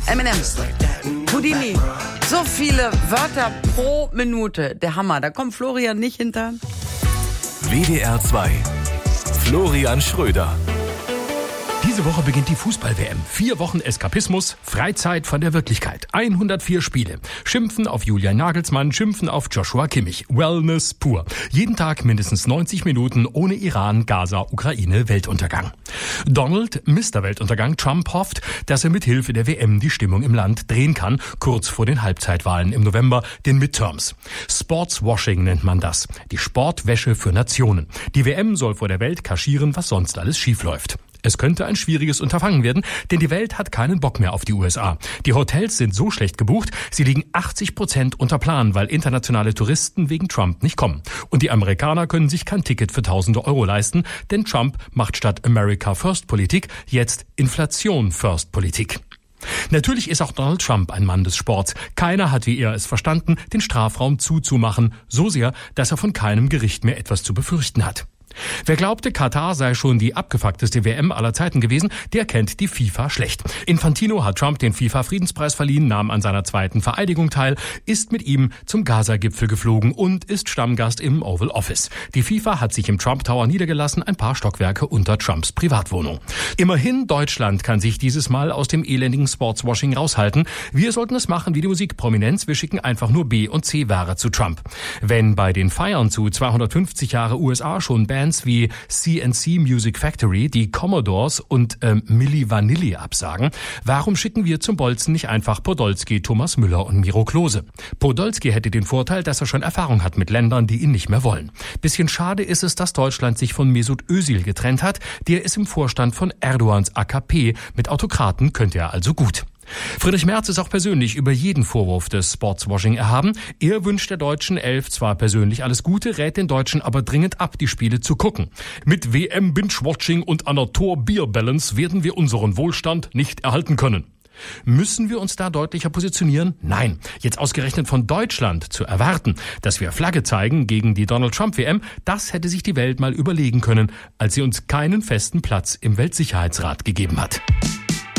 M&M's. Houdini. So viele Wörter pro Minute. Der Hammer. Da kommt Florian nicht hinter. WDR 2. Florian Schröder. Diese Woche beginnt die Fußball-WM. 4 Wochen Eskapismus, Freizeit von der Wirklichkeit. 104 Spiele. Schimpfen auf Julian Nagelsmann, schimpfen auf Joshua Kimmich. Wellness pur. Jeden Tag mindestens 90 Minuten ohne Iran, Gaza, Ukraine, Weltuntergang. Donald, Mr. Weltuntergang, Trump hofft, dass er mit Hilfe der WM die Stimmung im Land drehen kann, kurz vor den Halbzeitwahlen im November, den Midterms. Sportswashing nennt man das. Die Sportwäsche für Nationen. Die WM soll vor der Welt kaschieren, was sonst alles schiefläuft. Es könnte ein schwieriges Unterfangen werden, denn die Welt hat keinen Bock mehr auf die USA. Die Hotels sind so schlecht gebucht, sie liegen 80% unter Plan, weil internationale Touristen wegen Trump nicht kommen. Und die Amerikaner können sich kein Ticket für tausende Euro leisten, denn Trump macht statt America First Politik jetzt Inflation First Politik. Natürlich ist auch Donald Trump ein Mann des Sports. Keiner hat wie er es verstanden, den Strafraum zuzumachen, so sehr, dass er von keinem Gericht mehr etwas zu befürchten hat. Wer glaubte, Katar sei schon die abgefuckteste WM aller Zeiten gewesen, der kennt die FIFA schlecht. Infantino hat Trump den FIFA-Friedenspreis verliehen, nahm an seiner 2. Vereidigung teil, ist mit ihm zum Gaza-Gipfel geflogen und ist Stammgast im Oval Office. Die FIFA hat sich im Trump Tower niedergelassen, ein paar Stockwerke unter Trumps Privatwohnung. Immerhin Deutschland kann sich dieses Mal aus dem elendigen Sportswashing raushalten. Wir sollten es machen wie die Musikprominenz, wir schicken einfach nur B- und C-Ware zu Trump. Wenn bei den Feiern zu 250 Jahre USA schon Bands wie CNC Music Factory, die Commodores und Milli Vanilli absagen, warum schicken wir zum Bolzen nicht einfach Podolski, Thomas Müller und Miro Klose? Podolski hätte den Vorteil, dass er schon Erfahrung hat mit Ländern, die ihn nicht mehr wollen. Bisschen schade ist es, dass Deutschland sich von Mesut Özil getrennt hat. Der ist im Vorstand von Erdogans AKP. Mit Autokraten könnte er also gut. Friedrich Merz ist auch persönlich über jeden Vorwurf des Sportswashing erhaben. Er wünscht der deutschen Elf zwar persönlich alles Gute, rät den Deutschen aber dringend ab, die Spiele zu gucken. Mit WM-Binge-Watching und einer Tor-Bier-Balance werden wir unseren Wohlstand nicht erhalten können. Müssen wir uns da deutlicher positionieren? Nein. Jetzt ausgerechnet von Deutschland zu erwarten, dass wir Flagge zeigen gegen die Donald-Trump-WM, das hätte sich die Welt mal überlegen können, als sie uns keinen festen Platz im Weltsicherheitsrat gegeben hat.